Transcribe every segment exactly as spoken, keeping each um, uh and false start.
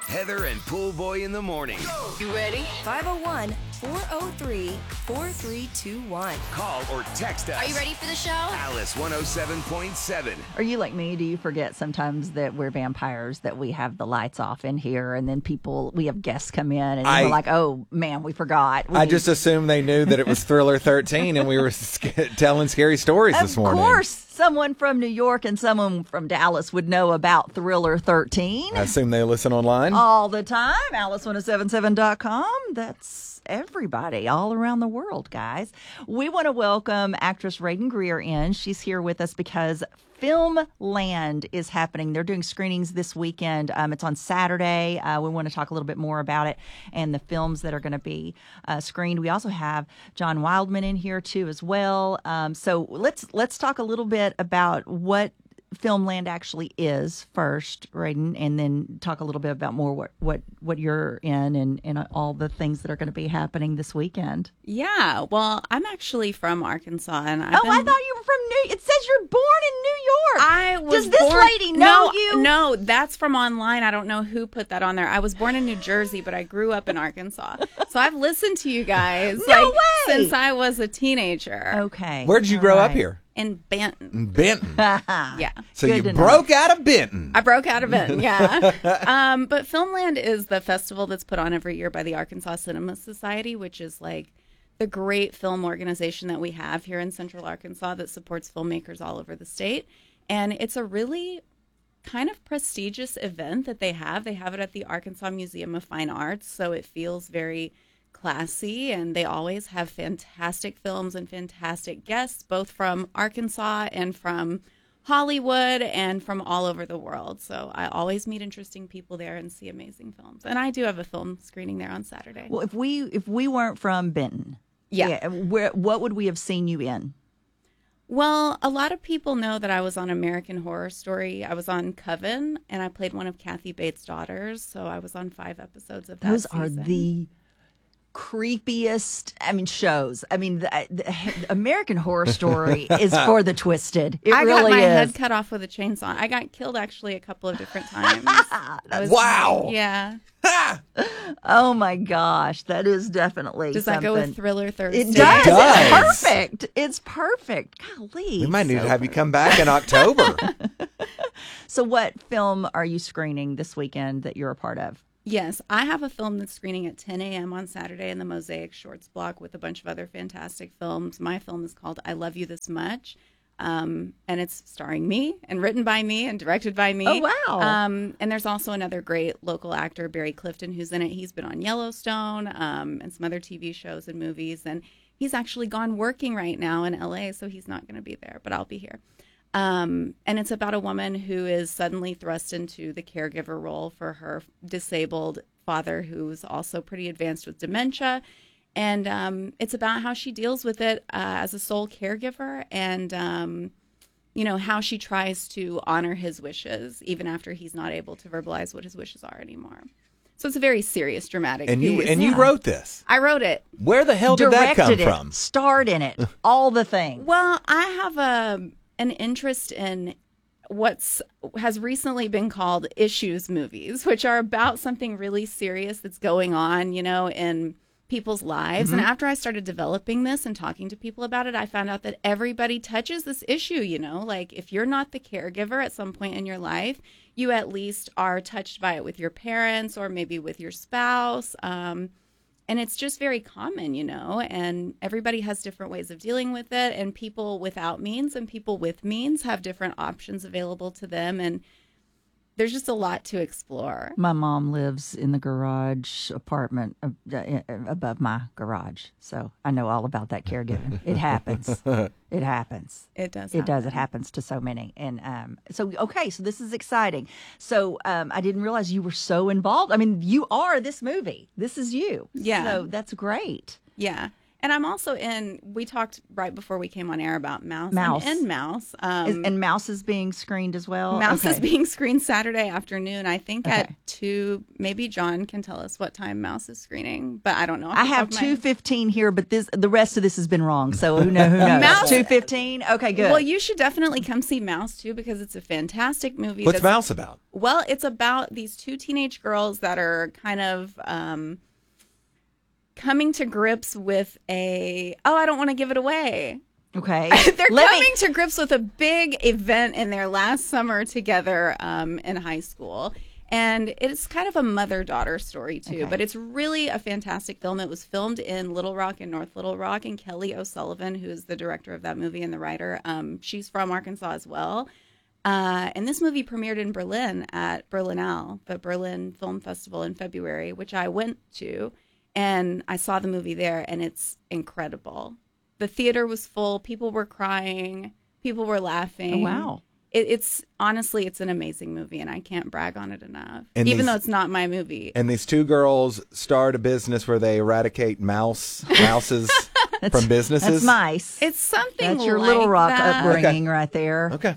Heather and Pool Boy in the morning. You ready? five oh one, four oh three, four three two one. Call or text us. Are you ready for the show? Alice one oh seven point seven. Are you like me? Do you forget sometimes that we're vampires, that we have the lights off in here, and then people, we have guests come in, and I- we're like, oh, man, we forgot. We I need- just assumed they knew that it was Thriller thirteen and we were sc- telling scary stories this morning. Of course, someone from New York and someone from Dallas would know about Thriller thirteen. I assume they listen online. All the time. Alice ten seventy-seven dot com. That's everybody all around the world, guys. We want to welcome actress Raiden Greer in. She's here with us because Filmland is happening. They're doing screenings this weekend. Um, it's on Saturday. Uh, we want to talk a little bit more about it and the films that are going to be uh, screened. We also have John Wildman in here too as well. Um, so let's let's talk a little bit about what Filmland actually is first, Raiden, and then talk a little bit about more what what, what you're in and, and all the things that are going to be happening this weekend. Yeah, well, I'm actually from Arkansas, and I've oh, been... I thought you were from New. It says you're born in New York. I was Does this born... lady know no, you? No, that's from online. I don't know who put that on there. I was born in New Jersey, but I grew up in Arkansas, so I've listened to you guys No like, way! since I was a teenager. Okay. Where did you All grow up right. here? In Benton. In Benton. Yeah. So Good you to know. broke out of Benton. I broke out of it, yeah. um, but Filmland is the festival that's put on every year by the Arkansas Cinema Society, which is like the great film organization that we have here in Central Arkansas that supports filmmakers all over the state. And it's a really kind of prestigious event that they have. They have it at the Arkansas Museum of Fine Arts, so it feels very classy, and they always have fantastic films and fantastic guests, both from Arkansas and from Hollywood and from all over the world. So I always meet interesting people there and see amazing films. And I do have a film screening there on Saturday. Well, if we if we weren't from Benton, Yeah. where what would we have seen you in? Well, a lot of people know that I was on American Horror Story. I was on Coven, and I played one of Kathy Bates' daughters. So I was on five episodes of that Those are season. the creepiest, I mean, shows. I mean, the, the American Horror Story is for the twisted. It I really got my is. head cut off with a chainsaw. I got killed actually a couple of different times. I was- Wow. Yeah. Oh my gosh, that is definitely Does something. that go with Thriller Thursday? It does. does. It's perfect. It's perfect. Golly. We might need so to have you come back in October. So what film are you screening this weekend that you're a part of? Yes, I have a film that's screening at ten a.m. on Saturday in the Mosaic Shorts block with a bunch of other fantastic films. My film is called I Love You This Much, um, and it's starring me and written by me and directed by me. Oh, wow. Um, and there's also another great local actor, Barry Clifton, who's in it. He's been on Yellowstone um, and some other T V shows and movies, and he's actually gone working right now in L A, so he's not going to be there, but I'll be here. Um, and it's about a woman who is suddenly thrust into the caregiver role for her disabled father, who's also pretty advanced with dementia. And um, it's about how she deals with it uh, as a sole caregiver and, um, you know, how she tries to honor his wishes, even after he's not able to verbalize what his wishes are anymore. So it's a very serious, dramatic and you piece. and you wrote this. I wrote it. Where the hell did that come Directed it, from? starred in it, all the things. Well, I have a an interest in what's has recently been called issues movies, which are about something really serious that's going on, you know, in people's lives. Mm-hmm. And after I started developing this and talking to people about it, I found out that everybody touches this issue, you know, like if you're not the caregiver at some point in your life, you at least are touched by it with your parents or maybe with your spouse. Um, And it's just very common, you know, and everybody has different ways of dealing with it. And people without means and people with means have different options available to them. And there's just a lot to explore. My mom lives in the garage apartment uh, uh, above my garage, so I know all about that caregiving. It happens. It happens. It does. It does. It happen. happens to so many. And um, so, okay, so this is exciting. So um, I didn't realize you were so involved. I mean, you are this movie. This is you. Yeah. So that's great. Yeah. And I'm also in, we talked right before we came on air about Mouse. Mouse. I'm in Mouse. Um, Is, and Mouse is being screened as well? Mouse Okay. is being screened Saturday afternoon. I think Okay. at two, maybe John can tell us what time Mouse is screening, but I don't know. off I the top have of my two head. fifteen here, but this the rest of this has been wrong. So who knows? Who knows? Mouse- two fifteen. Okay, good. Well, you should definitely come see Mouse too because it's a fantastic movie. What's that's- Mouse about? Well, it's about these two teenage girls that are kind of um, coming to grips with a. Oh, I don't want to give it away. okay, They're Let me- coming to grips with a big event in their last summer together um, in high school. And it's kind of a mother-daughter story, too. Okay. But it's really a fantastic film. It was filmed in Little Rock and North Little Rock. And Kelly O'Sullivan, who is the director of that movie and the writer, um, she's from Arkansas as well. Uh, and this movie premiered in Berlin at Berlinale, the Berlin Film Festival in February, which I went to. And I saw the movie there, and it's incredible. The theater was full. People were crying. People were laughing. Oh, wow. It, it's honestly, it's an amazing movie, and I can't brag on it enough. And Even these- though it's not my movie. And these two girls start a business where they eradicate mouse mouses from businesses. That's nice. It's something That's your like Little Rock that. upbringing right there. Okay.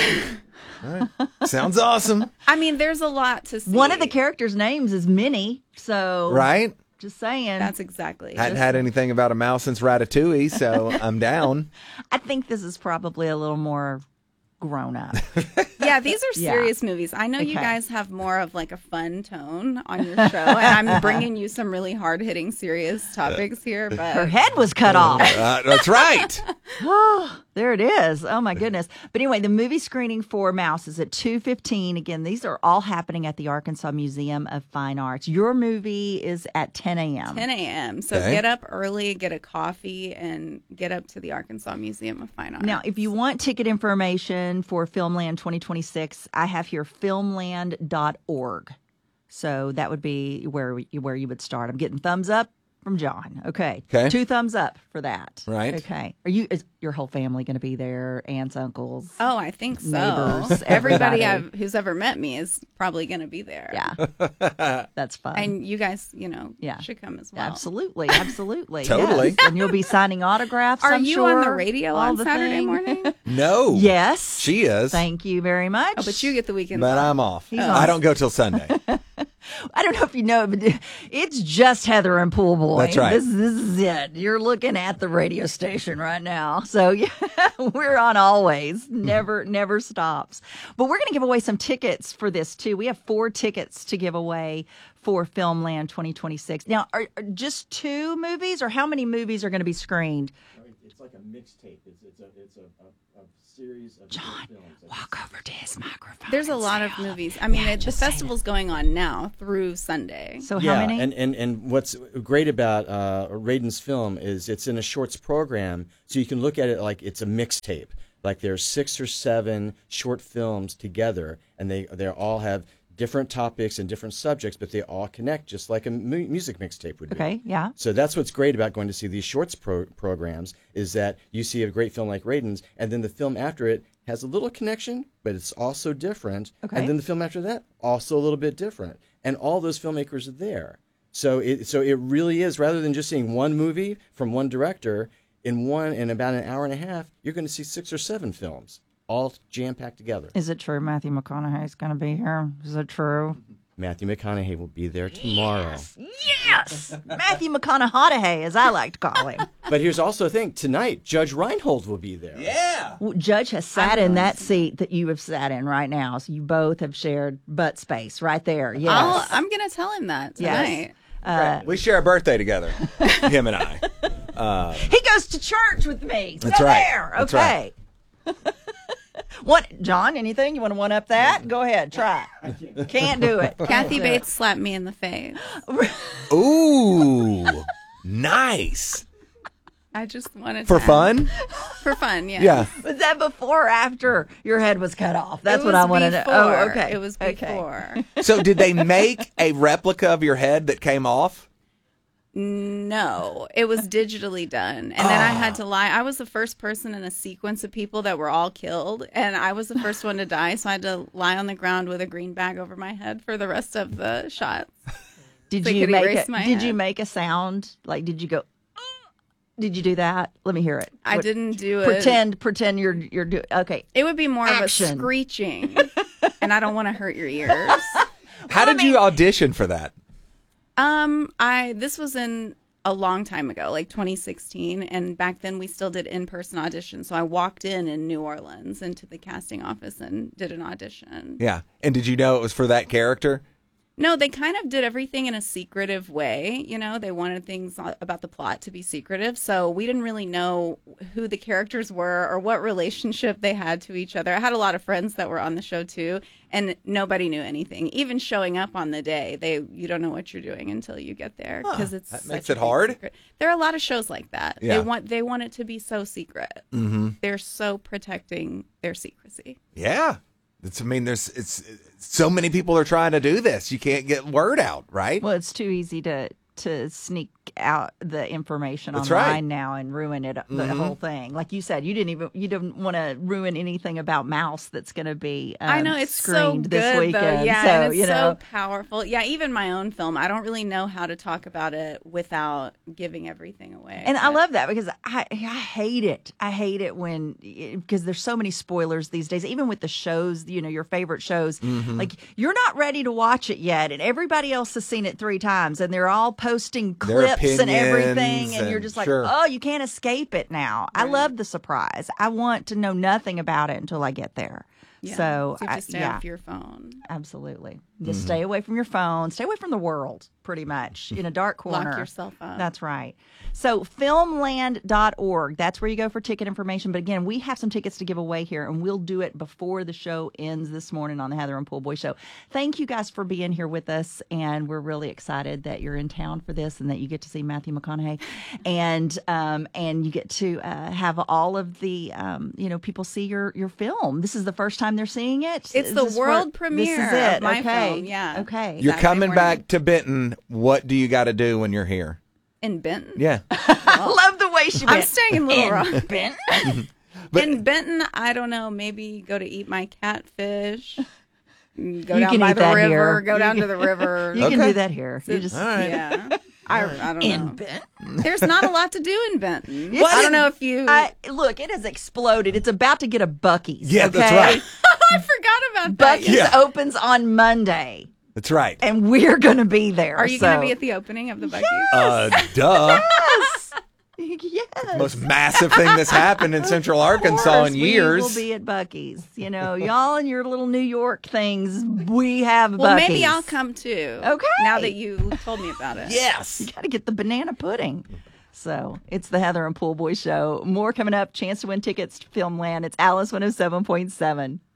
All right. Sounds awesome. I mean, there's a lot to see. One of the characters' names is Minnie, so Right? just saying. That's exactly. Hadn't it. had anything about a mouse since Ratatouille, so I'm down. I think this is probably a little more grown up. Yeah, these are Yeah. serious movies. I know you Okay. guys have more of like a fun tone on your show, and I'm bringing you some really hard hitting, serious topics here. Her But head was cut off. Uh, that's right. Oh, there it is. Oh my goodness. But anyway, the movie screening for Mouse is at two fifteen. Again, these are all happening at the Arkansas Museum of Fine Arts. Your movie is at ten a.m. ten a.m. So Okay. get up early, get a coffee, and get up to the Arkansas Museum of Fine Arts. Now, if you want ticket information for Filmland twenty twenty-six, I have here filmland dot org. So that would be where we- where you would start. I'm getting thumbs up from John. Okay. Okay. Two thumbs up for that. Right. Okay. Are you is your whole family going to be there? Aunts, uncles? Oh, I think so. Neighbors, Everybody everybody. I've, who's ever met me is probably going to be there. Yeah. That's fun. And you guys, you know, Yeah. should come as well. Absolutely, absolutely, Totally. yes. And you'll be signing autographs. Are I'm you sure, on the radio all on the Saturday thing. morning? No. Yes, She is. Thank you very much. Oh, but you get the weekend. But off. I'm off. He's I off. don't go till Sunday. I don't know if you know, but it's just Heather and Pool Boy. That's right. This, this is it. You're looking at the radio station right now. So yeah, we're on always. Never, never stops. But we're going to give away some tickets for this too. We have four tickets to give away for Filmland twenty twenty-six. Now, are, are just two movies, or how many movies are going to be screened? It's like a mixtape. It's it's a it's a, a, a series of John, different films. walk over to his microphone. There's a and lot say of all movies. I mean, Yeah, it, the just say festival's going on now through Sunday. So yeah, how many? and, and and what's great about uh, Raiden's film is it's in a shorts program, so you can look at it like it's a mixtape. Like there's six or seven short films together, and they they all have different topics and different subjects, but they all connect just like a mu- music mixtape would be. Okay, yeah. So that's what's great about going to see these shorts pro- programs is that you see a great film like Raiden's, and then the film after it has a little connection, but it's also different. Okay. And then the film after that, also a little bit different. And all those filmmakers are there. So it so it really is, rather than just seeing one movie from one director, in one in about an hour and a half, you're going to see six or seven films, all jam-packed together. Is it true Matthew McConaughey's going to be here? Is it true? Matthew McConaughey will be there tomorrow. Yes! Matthew McConaughey, as I like to call him. But here's also a thing. Tonight, Judge Reinhold will be there. Yeah. Well, Judge has sat in that seat that you have sat in right now. So you both have shared butt space right there. Yes. I'll, I'm going to tell him that tonight. Yes. We share a birthday together, him and I. He goes to church with me. So That's right. there. That's Okay. What, John, anything? You want to one up that? Go ahead. Try. Can't do it. Kathy Bates slapped me in the face. Ooh, nice. I just wanted For to fun? For fun, yeah. Yeah. Was that before or after your head was cut off? That's It what was I want to know. before. Oh, okay. It was Okay. before. So did they make a replica of your head that came off? No, it was digitally done. And then I had to lie. I was the first person in a sequence of people that were all killed. And I was the first one to die. So I had to lie on the ground with a green bag over my head for the rest of the shots. Did They you could make erase a, my Did you head. make a sound? Like, did you go? Did you do that? Let me hear it. I What- didn't do it. Pretend, pretend you're you're doing. Okay. It would be more Action. of a screeching, and I don't want to hurt your ears. How did you audition for that? Um, I this was in a long time ago, like twenty sixteen, and back then we still did in-person auditions. So I walked in in New Orleans into the casting office and did an audition. Yeah. And did you know it was for that character? No, they kind of did everything in a secretive way. You know, they wanted things about the plot to be secretive. So we didn't really know who the characters were or what relationship they had to each other. I had a lot of friends that were on the show too, and nobody knew anything. Even showing up on the day, they you don't know what you're doing until you get there because it's that such makes a it big hard. secret. There are a lot of shows like that. Yeah. They want they want it to be so secret. Mm-hmm. They're so protecting their secrecy. Yeah. It's, I mean, there's it's so many people are trying to do this. You can't get word out, right? Well, it's too easy to to sneak out the information That's online right. now and ruin it, the Mhm. whole thing. Like you said, you didn't even you didn't want to ruin anything about Mouse that's going to be. Um, I know it's so screened good this weekend. though. Yeah, so, and it's you know, so powerful. Yeah, even my own film, I don't really know how to talk about it without giving everything away. And I But- love that because I I hate it. I hate it when because there's so many spoilers these days. Even with the shows, you know, your favorite shows, Mm-hmm. like you're not ready to watch it yet, and everybody else has seen it three times, and they're all posting Their clips and everything, opinions and you're and- just like, sure. oh, you can't escape it now. I love the surprise. I want to know nothing about it until I get there. Yeah, So, you have I- to stay yeah. off your phone. Absolutely. Mm-hmm. Just stay away from your phone. Stay away from the world, pretty much, in a dark corner. Lock yourself up. That's right. So, filmland dot org, that's where you go for ticket information. But again, we have some tickets to give away here, and we'll do it before the show ends this morning on the Heather and Pool Boy Show. Thank you guys for being here with us, and we're really excited that you're in town for this and that you get to see Matthew McConaughey, and um, and you get to uh, have all of the um, you know people see your your film. This is the first time they're seeing it. It's Is the this where- world This premiere is it. of my okay. film, yeah. Okay. You're Saturday coming morning. back to Benton. What do you got to do when you're here? In Benton? Yeah. I love the way she I'm went. staying in Little Rock. Benton? in Benton, I don't know, maybe go to eat my catfish. mm, Go You down can by eat the that river, here. go You down can- to the river. You can Okay. do that here. You just All right. Yeah. I, I don't in know. Benton. There's not a lot to do in Benton. What? I don't know if you. I, look, it has exploded. It's about to get a Buc-ee's. Yeah, okay? that's right. I forgot about that. Buc-ee's Yeah. opens on Monday, That's right. and we're going to be there. Are you so. going to be at the opening of the Buc-ee's? Uh, duh. Yes. Yes. Most massive thing that's happened in Central Of Arkansas course, in We years. will be at Buc-ee's. You know, y'all and your little New York things. We have Well, Buc-ee's. maybe I'll come too. Okay. Now that you told me about it. Yes. You got to get the banana pudding. So it's the Heather and Pool Boy Show. More coming up. Chance to win tickets to Filmland. It's Alice one oh seven point seven.